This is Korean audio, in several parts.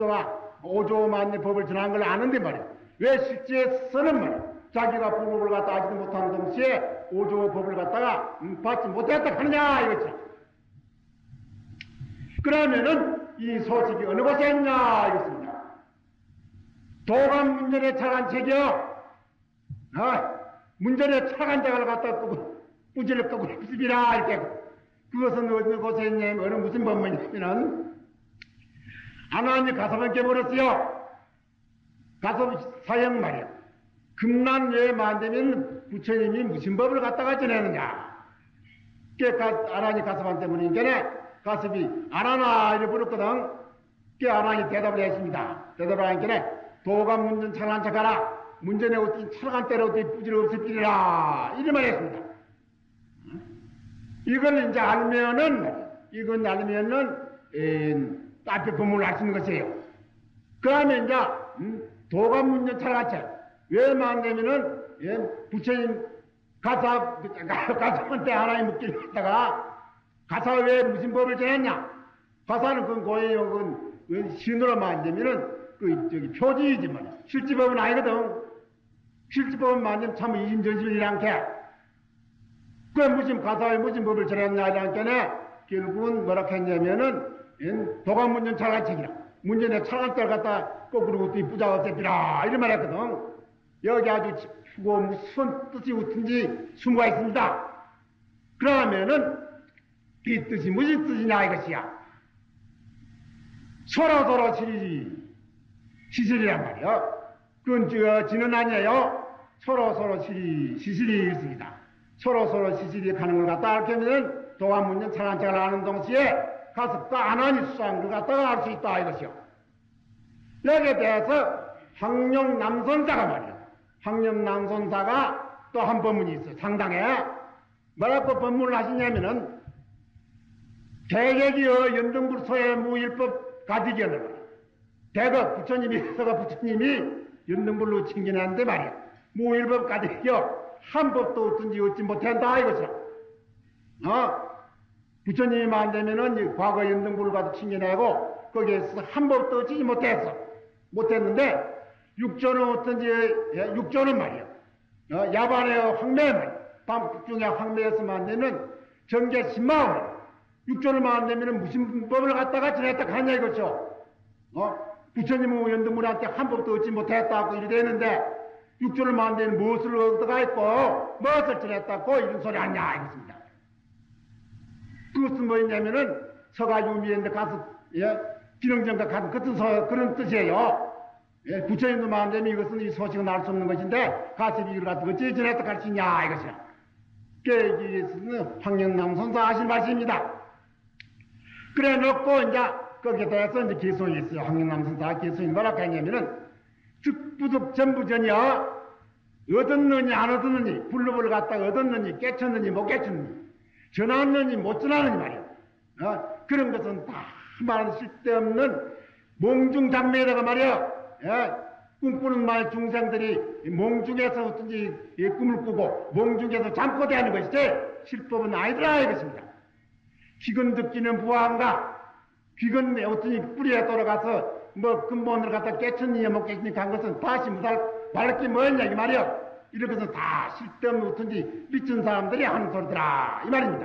오조만의 법을 전한 걸 아는데 말이야. 왜 실제에서는 말이야. 자기가 불법을 갖다 하지도 못하는 동시에 오조 법을 갖다가 받지 못했다 하느냐 이거죠. 그러면은 이 소식이 어느 곳에 있냐 이것입니다. 도감문전에 철한 책이요. 문전에 철한 책을 갖다 꾸지를 끄고 있습니다. 이렇게. 그것은 어느 곳에 있냐면 어느 무슨 법문이냐면은 아나니 가섭을 깨버렸어요. 가섭 사형 말이야. 금난 외에 만되면 부처님이 무슨 법을 갖다가 전했느냐. 아나니 가섭한 때문이니까 가섭이 아나나 이래 부르거든. 아나니 대답을 했습니다. 대답을 하니까 도감 문전 철한 척하라. 문전에 어떤 철간 때려 어떤 부지를 없애기라. 이래 말했습니다. 이걸 이제 알면은 이건 알면은 앞에 법문을 알 수 있는 것이에요. 그러면 이제 도감 문전 철한 척 왜 만되면은 부처님 가사한테 하나님 묻기를 했다가 가사 왜 무슨 법을 전했냐? 가사는 그건 고해요. 그건 신으로 만되면은 저기 표지이지만 실지법은 아니거든. 실지법은 만되면 참 이심전심이란 게. 그 무슨 가사에 무슨 법을 전했냐 이란 게네 결국은 뭐라 했냐면은 도감문전 철간책이라. 문전에 철간대를 갖다 거꾸로 어떻게 부자 어쨌더라 이런 말 했거든. 여기 아주 짚고 무슨 뜻이 어떤지 숨어가 있습니다. 그러면은 이 뜻이 무슨 뜻이냐 이것이야. 서로서로 시실이란 말이야. 그건 지는 아니에요. 서로서로 시실이 있습니다. 서로서로 시실이 가는 걸 갖다 알게 하면 도감문전 철간책을 아는 동시에 가섭과 아나니 수상을 갖다가 알 수 있다 이것이요. 여기에 대해서 황룡남선사가 말이야. 황룡남선사가 또 한 법문이 있어. 상당해. 뭐라고 법문을 하시냐면은 대객이여 연등불소의 무일법 가디견을 말이야. 대거 부처님이 연등불로 칭견하는데 말이야. 무일법 가디견 한 법도 어떤지 얻지 못한다 이것이라. 부처님이 만되면은 과거 연등불을 가도 칭견하고 거기에서 한 법도 얻지 못했는데 육조는 어떤지 육조는 말이야. 야반의 황매 말이야. 밤중에 황매에서 만되면 정계 10만원. 육조를 만되면은 무슨 법을 갖다가 전했다 하냐 이거죠. 부처님은 연등불한테 한 법도 얻지 못했다고 이래 되는데 육조를 만드는 무엇을 얻어가 있고 무엇을 전했다고 이런 소리 하냐 이것입니다. 그것은 뭐냐면은 서가유미인데 가서 기능정과 같은 그런 뜻이에요. 부처님도 만되면 이것은 이 소식은 알 수 없는 것인데 가서 이걸 갖다 어찌 전했다 할 수 있냐 이것이야. 이것은 황룡남선사 하신 말씀입니다. 그래 놓고 이제 거기에 대해서 이제 개성이 있어요. 황룡남선사 개성이 뭐라고 했냐면은 즉부득 전부전이여 얻었느니 안 얻었느니 불법을 갖다가 얻었느니 깨쳤느니 못 깨쳤느니 전하느니 못 전하느니 말이야. 그런 것은 다 말하는 쓸데없는 몽중장매라고 말이야. 꿈꾸는 말 중생들이 몽중에서 어떤지 꿈을 꾸고 몽중에서 잠꼬 대하는 것이지 실법은 아니더라 이것입니다. 귀근 듣기는 부한가 귀근 어떤지 뿌리에 돌아가서 뭐 근본을 갖다 깨쳤느냐 못 깨쳤느냐 한 것은 다시 말할 게 뭐였냐 이 말이요. 이런 것은 다 쓸데없는 어떤지 미친 사람들이 하는 소리더라 이 말입니다.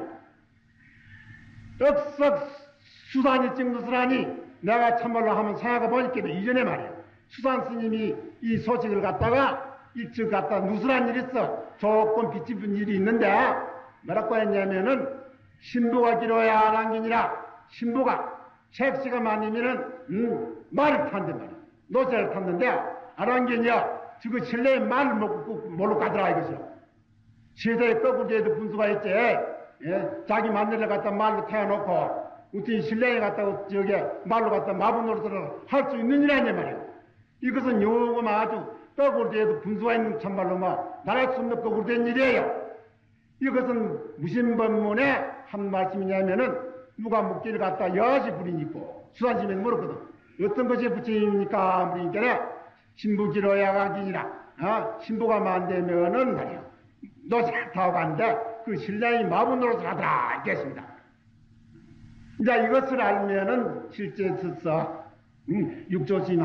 억석 수산이 찍는 수라니 내가 참말로 한번 생각해 보니까 이전에 말이야. 수산 스님이 이 소식을 갖다가 일찍 갖다 누설한 일이 있어. 조금 비집은 일이 있는데 뭐라고 했냐면은 신부가 기로야 안한기니라. 신부가 색시가 많으면은 말을 탄단 말이야. 노새를 탔는데 안한기니야 지금 실내에 말을 몰고 가더라 이것이요. 세상에 거꾸로에도 분수가 있지. 자기 마누라를 갖다 말로 태워놓고 어떻게 실내에 갖다 저게 말로 갖다 마분 노릇을 할 수 있는 일 아니냐 말이야. 이것은 요금 아주 거꾸로에도 분수가 있는 참말로 말할 수 없는 거꾸로 된 일이에요. 이것은 무슨 법문에 한 말씀이냐면은 누가 묵기를 갖다 여시 부린 있고 수산심에는 물었거든. 어떤 것이 부처님입니까? 그러니까 신부기로 야간기니라. 신부가 만되면은 말이야. 노새를 타고 가는데 그 신랑이 마분 노릇을 하더라. 이겠습니다. 이제 이것을 알면은 실제 있어서 육조 스님